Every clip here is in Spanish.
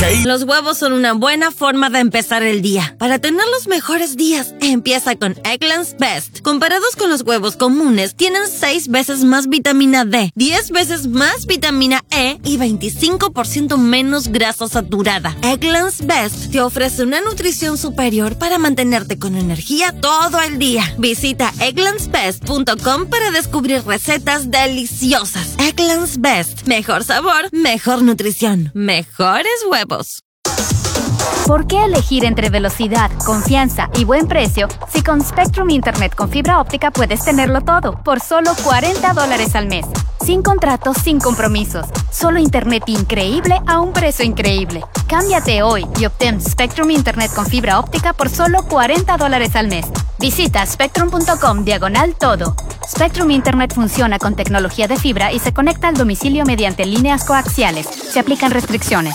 Los huevos son una buena forma de empezar el día. Para tener los mejores días, empieza con Eggland's Best. Comparados con los huevos comunes, tienen 6 veces más vitamina D, 10 veces más vitamina E y 25% menos grasa saturada. Eggland's Best te ofrece una nutrición superior para mantenerte con energía todo el día. Visita egglandsbest.com para descubrir recetas deliciosas. Eggland's Best. Mejor sabor, mejor nutrición, mejores huevos. ¿Por qué elegir entre velocidad, confianza y buen precio si con Spectrum Internet con fibra óptica puedes tenerlo todo por solo $40 al mes? Sin contratos, sin compromisos. Solo internet increíble a un precio increíble. Cámbiate hoy y obtén Spectrum Internet con fibra óptica por solo $40 al mes. Visita spectrum.com/todo. Spectrum Internet funciona con tecnología de fibra y se conecta al domicilio mediante líneas coaxiales. Se aplican restricciones.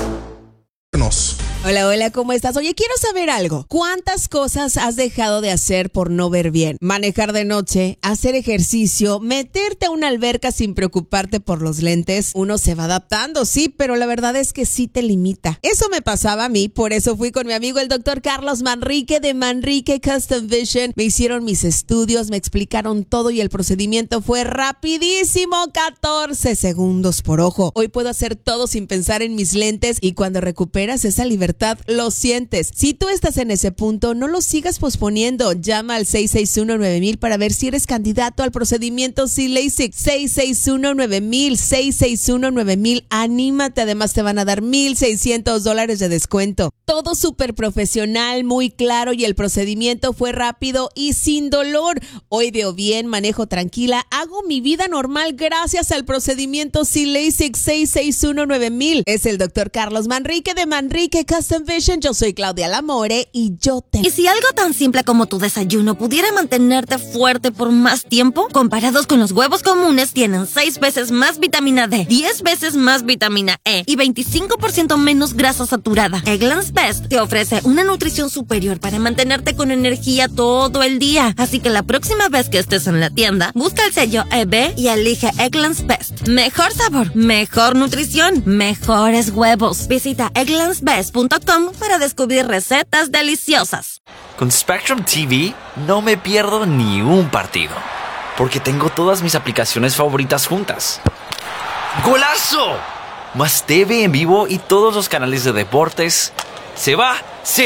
Hola, hola, ¿cómo estás? Oye, quiero saber algo. ¿Cuántas cosas has dejado de hacer por no ver bien? Manejar de noche, hacer ejercicio, meterte a una alberca sin preocuparte por los lentes. Uno se va adaptando, sí, pero la verdad es que sí te limita. Eso me pasaba a mí, por eso fui con mi amigo el doctor Carlos Manrique de Manrique Custom Vision. Me hicieron mis estudios, me explicaron todo y el procedimiento fue rapidísimo, 14 segundos por ojo. Hoy puedo hacer todo sin pensar en mis lentes y cuando recuperas esa libertad, lo sientes. Si tú estás en ese punto, no lo sigas posponiendo. Llama al 661-9000 para ver si eres candidato al procedimiento C-LASIK. 661-9000, 661-9000. Anímate, además te van a dar $1,600 de descuento. Todo súper profesional, muy claro y el procedimiento fue rápido y sin dolor. Hoy veo bien, manejo tranquila, hago mi vida normal gracias al procedimiento C-LASIK. 661-9000. Es el doctor Carlos Manrique de Manrique Custom Vision. Yo soy Claudia Lamore y yo te... ¿Y si algo tan simple como tu desayuno pudiera mantenerte fuerte por más tiempo? Comparados con los huevos comunes, tienen 6 veces más vitamina D, 10 veces más vitamina E y 25% menos grasa saturada. Eggland's Best te ofrece una nutrición superior para mantenerte con energía todo el día. Así que la próxima vez que estés en la tienda, busca el sello EB y elige Eggland's Best. Mejor sabor, mejor nutrición, mejores huevos. Visita egglandsbest.com para descubrir recetas deliciosas. Con Spectrum TV no me pierdo ni un partido, porque tengo todas mis aplicaciones favoritas juntas. ¡Golazo! Más TV en vivo y todos los canales de deportes. ¡Se va! ¡Se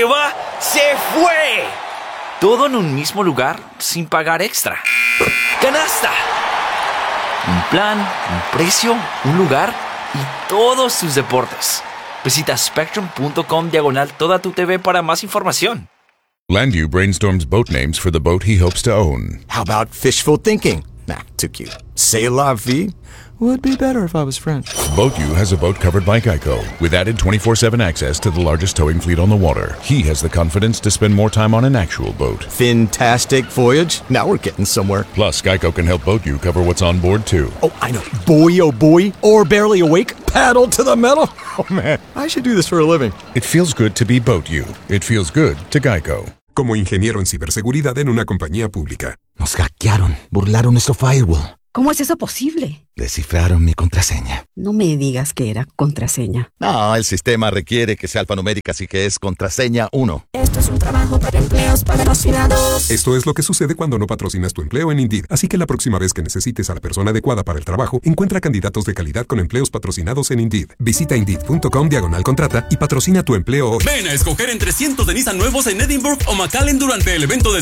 fue! Todo en un mismo lugar sin pagar extra. ¡Canasta! Un plan, un precio, un lugar y todos tus deportes. Visita spectrum.com/toda tu TV para más información. Landu brainstorms boat names for the boat he hopes to own. How about fishful thinking? Nah, too cute. C'est la vie would be better if I was French. BoatU has a boat covered by Geico with added 24/7 access to the largest towing fleet on the water. He has the confidence to spend more time on an actual boat. Fantastic voyage. Now we're getting somewhere. Plus, Geico can help BoatU cover what's on board too. Oh, I know. Buoy, oh buoy, or barely awake, paddle to the metal. Oh man, I should do this for a living. It feels good to be BoatU. It feels good to Geico. Como ingeniero en ciberseguridad en una compañía pública. Nos hackearon, burlaron nuestro firewall. ¿Cómo es eso posible? Descifraron mi contraseña. No me digas que era contraseña. No, el sistema requiere que sea alfanumérica, así que es contraseña 1. Esto es un trabajo para empleos patrocinados. Esto es lo que sucede cuando no patrocinas tu empleo en Indeed. Así que la próxima vez que necesites a la persona adecuada para el trabajo, encuentra candidatos de calidad con empleos patrocinados en Indeed. Visita Indeed.com/contrata y patrocina tu empleo hoy. Ven a escoger entre cientos de Nissan nuevos en Edinburgh o McAllen durante el evento de